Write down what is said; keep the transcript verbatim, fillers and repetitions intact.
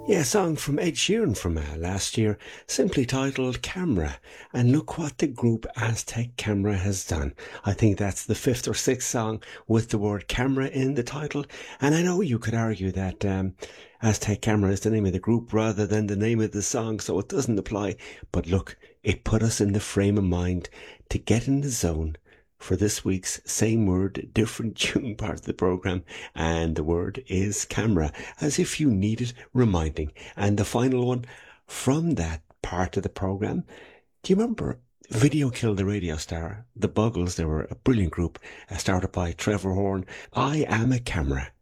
Yeah, a song from Ed Sheeran from uh, last year, simply titled Camera. And look what the group Aztec Camera has done. I think that's the fifth or sixth song with the word camera in the title. And I know you could argue that um, Aztec Camera is the name of the group rather than the name of the song, so it doesn't apply. But look, it put us in the frame of mind to get in the zone for this week's same word, different tune part of the program, and the word is camera, as if you needed reminding. And the final one from that part of the program, do you remember Video Killed the Radio Star? The Buggles, they were a brilliant group, uh, started by Trevor Horn. I Am a Camera.